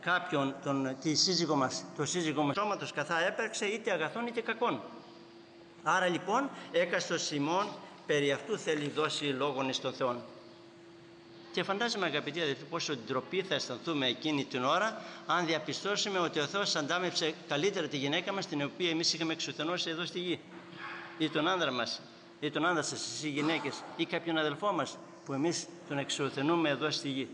κάποιον, τη σύζυγό μας, το σύζυγό μας σώματος καθά έπαιρξε είτε αγαθών είτε κακών. Άρα λοιπόν έκαστος Σιμών περί αυτού θέλει δώσει λόγον εις τον Θεόν. Και φαντάζομαι, αγαπητοί αδελφοί, πόσο ντροπή θα αισθανθούμε εκείνη την ώρα αν διαπιστώσουμε ότι ο Θεός αντάμεψε καλύτερα τη γυναίκα μας, την οποία εμείς είχαμε εξουθενώσει εδώ στη γη, ή τον άνδρα μας, ή τον άνδρα σας, εσείς οι γυναίκες, ή κάποιον αδελφό μας που εμείς τον εξουθενούμε εδώ στη γη.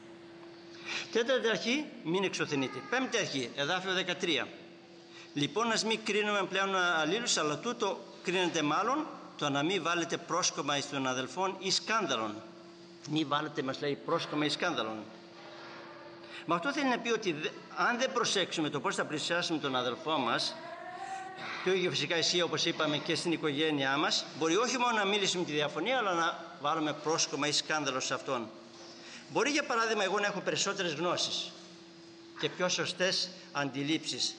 Τέταρτη αρχή, μην εξουθενείτε. Πέμπτη αρχή, εδάφιο 13. Λοιπόν, ας μην κρίνουμε πλέον αλλήλους, αλλά τούτο κρίνεται μάλλον το να μην βάλετε πρόσκομα εις των αδελφών ή σκάνδαλον. Μην βάλετε, μας λέει, πρόσκομα ή σκάνδαλον. Με αυτό θέλει να πει ότι αν δεν προσέξουμε το πώς θα πλησιάσουμε τον αδελφό μας, το ίδιο φυσικά ισχύει, όπως είπαμε, και στην οικογένειά μας, μπορεί όχι μόνο να μιλήσουμε τη διαφωνία, αλλά να βάλουμε πρόσκομα ή σκάνδαλο σε αυτόν. Μπορεί, για παράδειγμα, εγώ να έχω περισσότερες γνώσεις και πιο σωστές αντιλήψεις.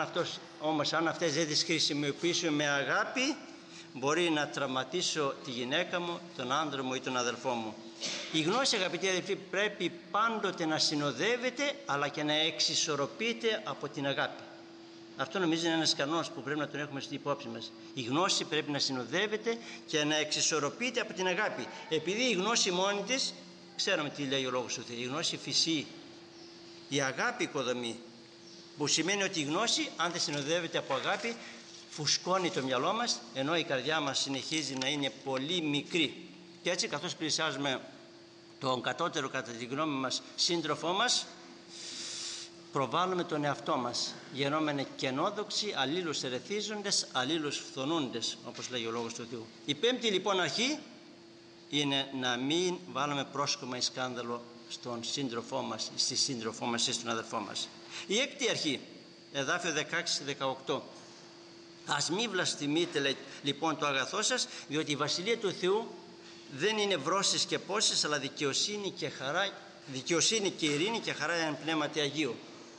Αν αυτές δεν τις χρησιμοποιήσω με αγάπη, μπορεί να τραυματίσω τη γυναίκα μου, τον άντρα μου ή τον αδελφό μου. Η γνώση, αγαπητοί αδελφοί, πρέπει πάντοτε να συνοδεύεται, αλλά και να εξισορροπείται από την αγάπη. Αυτό νομίζω είναι ένας κανόνας που πρέπει να τον έχουμε στην υπόψη μας. Η γνώση πρέπει να συνοδεύεται και να εξισορροπείται από την αγάπη. Επειδή η γνώση μόνη της, ξέρουμε τι λέει ο Λόγος του Θεού, η γνώση φυσεί, η αγάπη οικοδομεί, που σημαίνει ότι η γνώση, αν δεν συνοδεύεται από αγάπη, φουσκώνει το μυαλό μας, ενώ η καρδιά μας συνεχίζει να είναι πολύ μικρή. Και έτσι, καθώς πλησιάζουμε τον κατώτερο, κατά τη γνώμη μας, σύντροφό μας, προβάλλουμε τον εαυτό μας, γεννόμενοι κενόδοξοι, αλλήλους ερεθίζοντες, αλλήλους φθονούντες, όπως λέγει ο Λόγος του Θεού. Η πέμπτη λοιπόν αρχή είναι να μην βάλουμε πρόσκομα ή σκάνδαλο στον σύντροφό μας, στη σύντροφό μας ή στον αδελφό μας. Η έκτη αρχή, εδάφιο 16-18. Ας μην βλαστημείτε, λέει, λοιπόν, το αγαθό σας, διότι η Βασιλεία του Θεού δεν είναι βρώσεις και πόσες, αλλά δικαιοσύνη και χαρά, δικαιοσύνη και ειρήνη και χαρά εν πνεύματι Αγίου.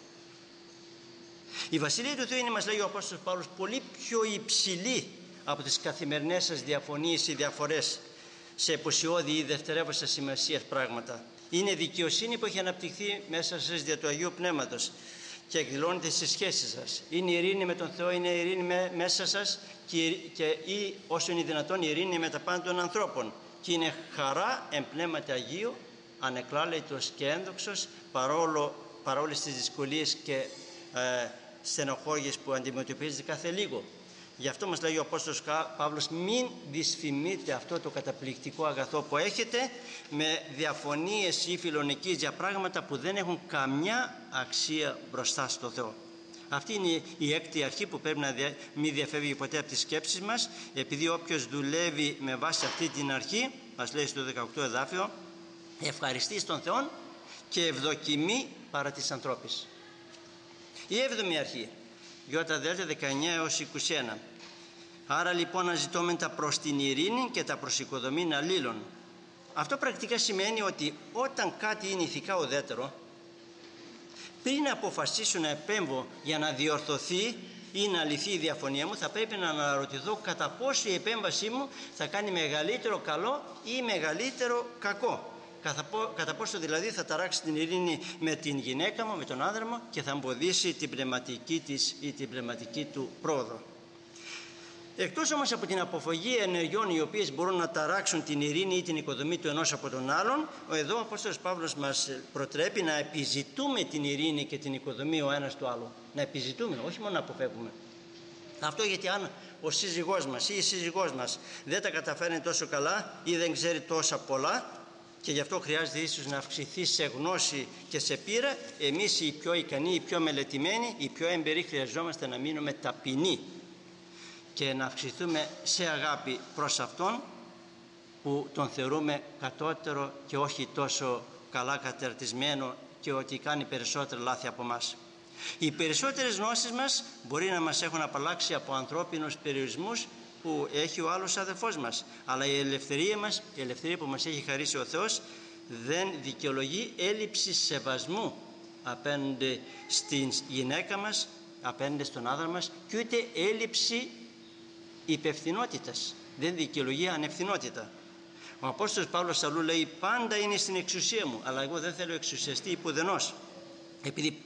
Η Βασιλεία του Θεού είναι, μας λέει ο Απόστολος Παύλος, πολύ πιο υψηλή από τις καθημερινές σας διαφωνίες ή διαφορές σε εποσιώδη ή δευτερεύουσα σημασίας πράγματα. Είναι δικαιοσύνη που έχει αναπτυχθεί μέσα σας δια του Αγίου Πνεύματος και εκδηλώνεται στις σχέσεις σας. Είναι ειρήνη με τον Θεό, είναι ειρήνη μέσα σας ή όσο είναι δυνατόν ειρήνη με τα πάντα των ανθρώπων. Και είναι χαρά εν πνεύματι Αγίου, ανεκλάλητος και ένδοξος, παρόλες τις δυσκολίες και στενοχώριες που αντιμετωπίζετε κάθε λίγο. Γι' αυτό μας λέει ο Απόστολος Παύλος, μην δυσφημείτε αυτό το καταπληκτικό αγαθό που έχετε με διαφωνίες ή φιλονικίες για πράγματα που δεν έχουν καμιά αξία μπροστά στο Θεό. Αυτή είναι η έκτη αρχή που πρέπει να μην διαφεύγει ποτέ από τις σκέψεις μας, επειδή όποιος δουλεύει με βάση αυτή την αρχή, μας λέει στο 18 εδάφιο, ευχαριστεί στον Θεό και ευδοκιμεί παρά της ανθρώπης. Η έβδομη αρχή, Ιωδ 19-21. Άρα λοιπόν αναζητώμεντα προς την ειρήνη και τα προς οικοδομήν αλλήλων. Αυτό πρακτικά σημαίνει ότι όταν κάτι είναι ηθικά ουδέτερο, πριν αποφασίσω να επέμβω για να διορθωθεί ή να λυθεί η διαφωνία μου, θα πρέπει να αναρωτηθώ κατά πόσο η επέμβασή μου θα κάνει μεγαλύτερο καλό ή μεγαλύτερο κακό. Κατά πόσο δηλαδή θα ταράξει την ειρήνη με την γυναίκα μου, με τον άντρα μου και θα εμποδίσει την πνευματική της ή την πνευματική του πρόοδο. Εκτός όμως από την αποφυγή ενεργειών οι οποίες μπορούν να ταράξουν την ειρήνη ή την οικοδομή του ενός από τον άλλον, εδώ ο Απόστολος Παύλος μας προτρέπει να επιζητούμε την ειρήνη και την οικοδομή ο ένας του άλλου. Να επιζητούμε, όχι μόνο να αποφεύγουμε. Αυτό γιατί αν ο σύζυγός μας ή η σύζυγός μας δεν τα καταφέρνει τόσο καλά ή δεν ξέρει τόσα πολλά, και γι' αυτό χρειάζεται ίσως να αυξηθεί σε γνώση και σε πείρα, εμείς οι πιο ικανοί, οι πιο μελετημένοι, οι πιο εμπειροί χρειαζόμαστε να μείνουμε ταπεινοί και να αυξηθούμε σε αγάπη προς Αυτόν που τον θεωρούμε κατώτερο και όχι τόσο καλά κατερτισμένο και ότι κάνει περισσότερα λάθη από μας. Οι περισσότερες γνώσεις μας μπορεί να μας έχουν απαλλάξει από ανθρώπινους περιορισμούς που έχει ο άλλος αδελφός μας, αλλά η ελευθερία μας, η ελευθερία που μας έχει χαρίσει ο Θεός, δεν δικαιολογεί έλλειψη σεβασμού απέναντι στην γυναίκα μας, απέναντι στον άντρα μας, και ούτε έλλειψη υπευθυνότητας. Δεν δικαιολογεί ανευθυνότητα. Ο Απόστολος Παύλος αλλού λέει, πάντα είναι στην εξουσία μου, αλλά εγώ δεν θέλω εξουσιαστή υπουδενός, επειδή